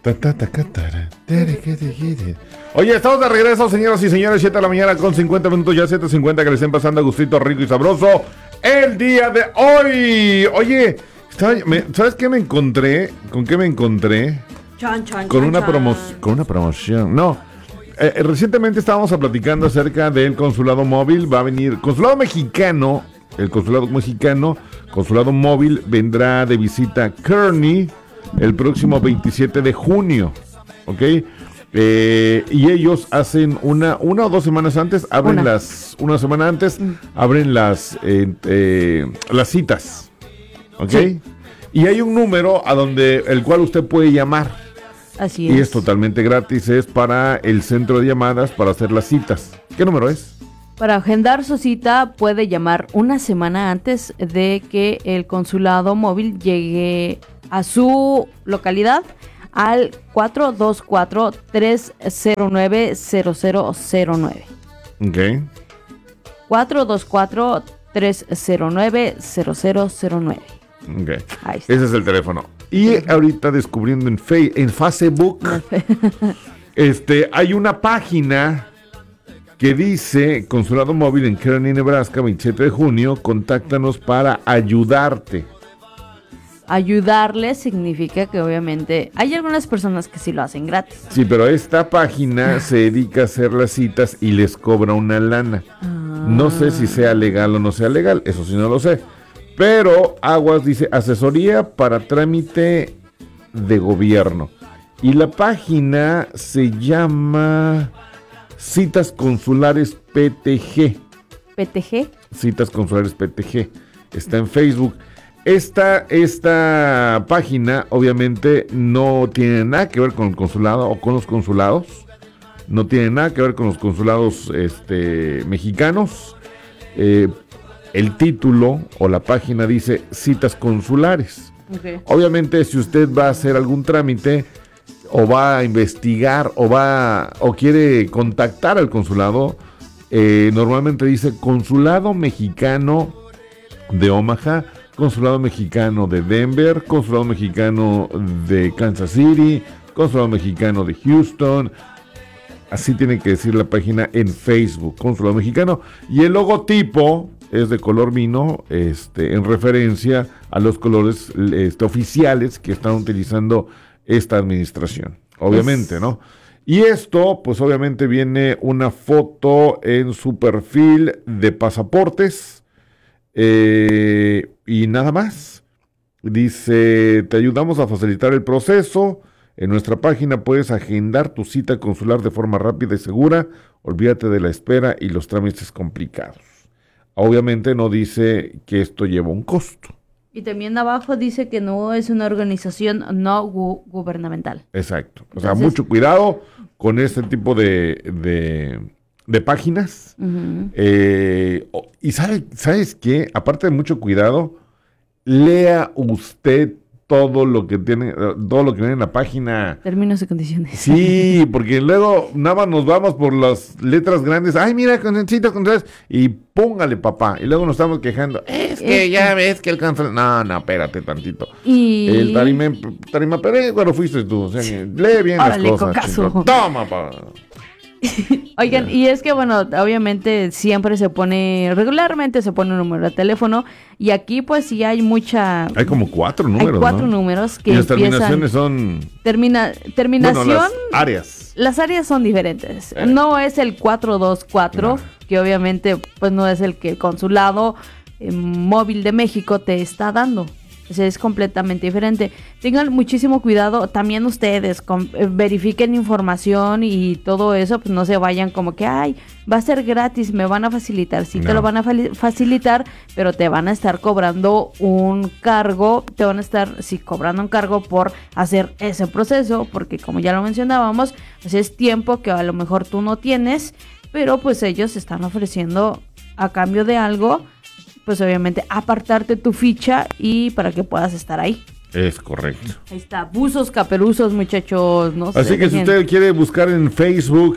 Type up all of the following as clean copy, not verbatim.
Oye, estamos de regreso, señoras y señores, 7 de la mañana con 50 minutos, ya 7:50, que le estén pasando a gustito rico y sabroso el día de hoy. Oye, ¿sabes qué me encontré? ¿Con qué me encontré? Con una promoción. No, recientemente estábamos platicando acerca del consulado móvil. Va a venir consulado mexicano. El consulado mexicano, consulado móvil, vendrá de visita a Kearney el próximo 27 de junio. ¿Ok? Y ellos hacen una o 2 semanas antes, una semana antes, abren las citas. ¿Ok? Sí. Y hay un número el cual usted puede llamar. Así es. Y es totalmente gratis, es para el centro de llamadas para hacer las citas. ¿Qué número es? Para agendar su cita puede llamar una semana antes de que el consulado móvil llegue a su localidad al 424-309-0009. Ok. 424-309-0009. Ok. Ese es el teléfono. Y ahorita descubriendo en Facebook, hay una página que dice Consulado Móvil en Kearney, Nebraska, 27 de junio, contáctanos para ayudarte. Ayudarle significa que obviamente hay algunas personas que sí lo hacen gratis. Sí, pero esta página se dedica a hacer las citas y les cobra una lana. No sé si sea legal o no sea legal, eso sí no lo sé. Pero Aguas dice asesoría para trámite de gobierno. Y la página se llama Citas Consulares PTG. ¿PTG? Citas Consulares PTG. Está en Facebook. Esta página obviamente no tiene nada que ver con el consulado o con los consulados. No tiene nada que ver con los consulados mexicanos. El título o la página dice Citas Consulares. Okay. Obviamente, si usted va a hacer algún trámite o va a investigar o quiere contactar al consulado, normalmente dice Consulado Mexicano de Omaha, Consulado Mexicano de Denver, Consulado Mexicano de Kansas City, Consulado Mexicano de Houston. Así tiene que decir la página en Facebook, Consulado Mexicano. Y el logotipo es de color vino, en referencia a los colores oficiales que están utilizando esta administración. Obviamente, ¿no? Y esto, pues obviamente viene una foto en su perfil de pasaportes. Y nada más. Dice, te ayudamos a facilitar el proceso. En nuestra página puedes agendar tu cita consular de forma rápida y segura. Olvídate de la espera y los trámites complicados. Obviamente no dice que esto lleva un costo. Y también abajo dice que no es una organización no gubernamental. Exacto. O sea, mucho cuidado con este tipo de páginas. Uh-huh. Y ¿sabes qué? Aparte de mucho cuidado, lea usted todo lo que viene en la página. Términos y condiciones. Sí, porque luego nada más nos vamos por las letras grandes. Ay, mira, necesito contras. Y póngale, papá. Y luego nos estamos quejando. Es que ya ves que el cáncer. No, espérate tantito. Y el tarima, pero bueno, fuiste tú. O sea, lee bien las cosas. Toma, papá. Oigan, y es que bueno, obviamente regularmente se pone un número de teléfono, y aquí pues sí hay hay como 4 números, hay 4 números que y las terminaciones son... Terminación... Bueno, las áreas. Las áreas son diferentes. No es el 424, que obviamente pues no es el que el consulado móvil de México te está dando. O sea, es completamente diferente. Tengan muchísimo cuidado también ustedes, verifiquen información y todo eso, pues no se vayan como que, ay, va a ser gratis, me van a facilitar. Sí, te lo van a facilitar, pero te van a estar cobrando un cargo, cobrando un cargo por hacer ese proceso, porque como ya lo mencionábamos, pues es tiempo que a lo mejor tú no tienes, pero pues ellos están ofreciendo a cambio de algo, pues obviamente apartarte tu ficha y para que puedas estar ahí. Es correcto. Ahí está, buzos, caperuzos, muchachos. No Así que si usted quiere buscar en Facebook,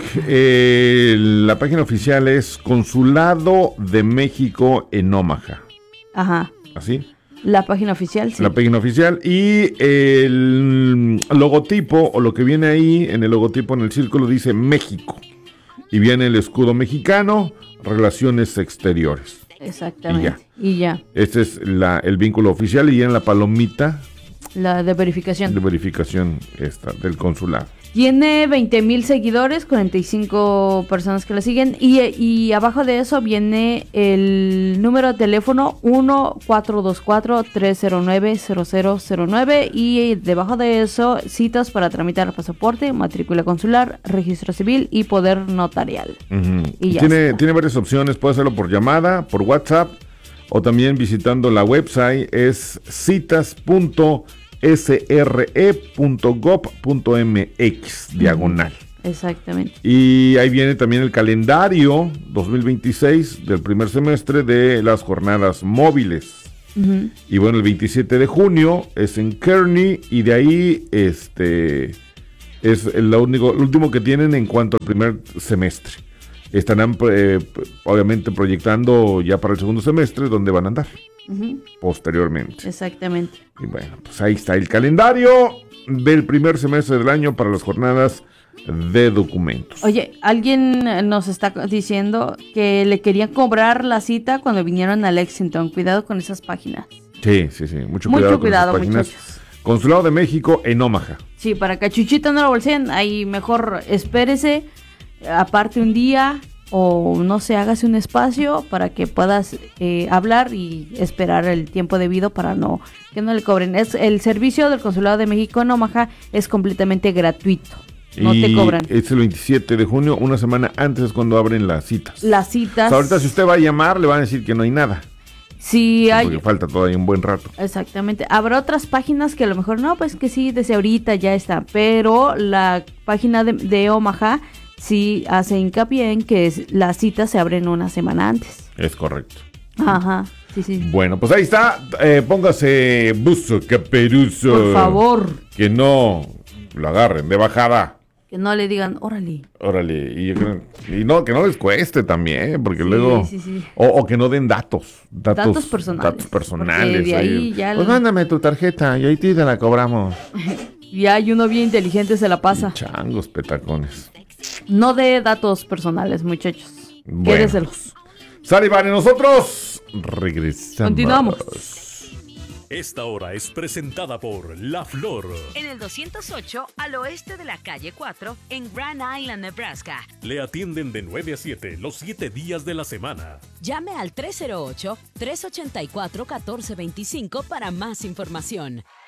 la página oficial es Consulado de México en Omaha. Ajá. ¿Así? La página oficial, sí. La página oficial y el logotipo o lo que viene ahí, en el logotipo, en el círculo, dice México. Y viene el escudo mexicano, relaciones exteriores. Exactamente. Y ya. Este es el vínculo oficial y en la palomita. La de verificación. De verificación del consulado. Tiene 20,000 seguidores, 45 personas que la siguen y abajo de eso viene el número de teléfono 1-424-309-0009 y debajo de eso citas para tramitar pasaporte, matrícula consular, registro civil y poder notarial. Y ya tiene varias opciones, puede hacerlo por llamada, por WhatsApp o también visitando la website, es citas.sre.gov.mx diagonal. Exactamente. Y ahí viene también el calendario 2026 del primer semestre de las jornadas móviles. Y bueno, el 27 de junio es en Kearney y de ahí es lo último que tienen en cuanto al primer semestre. Estarán obviamente proyectando ya para el segundo semestre donde van a andar posteriormente. Exactamente. Y bueno, pues ahí está el calendario del primer semestre del año para las jornadas de documentos. Oye, alguien nos está diciendo que le querían cobrar la cita cuando vinieron a Lexington. Cuidado con esas páginas. Sí. Mucho cuidado con esas páginas. Muchachos. Consulado de México en Omaha. Sí, para que a Chuchita no lo bolseen, ahí mejor espérese, aparte un día o no sé, hágase un espacio para que puedas hablar y esperar el tiempo debido para que no le cobren. El servicio del Consulado de México en Omaha es completamente gratuito. No te cobran. Es el 27 de junio, una semana antes es cuando abren las citas. Las citas. O sea, ahorita si usted va a llamar, le van a decir que no hay nada. Sí, porque falta todavía un buen rato. Exactamente. Habrá otras páginas que a lo mejor no, pues que sí, desde ahorita ya está. Pero la página de Omaha sí hace hincapié en que las citas se abren una semana antes. Es correcto. Ajá, sí. Bueno, pues ahí está. Póngase buzo, caperuzo. Por favor. Que no lo agarren de bajada. Que no le digan, órale. Y no, que no les cueste también, porque luego... Sí. O que no den datos personales. Datos personales. De ahí ya pues mándame tu tarjeta y ahí te la cobramos. Y hay uno bien inteligente se la pasa. Y changos, petacones. No de datos personales, muchachos. Bueno. Quédeselos. Sale, vale, nosotros regresamos. Continuamos. Esta hora es presentada por La Flor. En el 208 al oeste de la calle 4 en Grand Island, Nebraska. Le atienden de 9 a 7 los 7 días de la semana. Llame al 308-384-1425 para más información.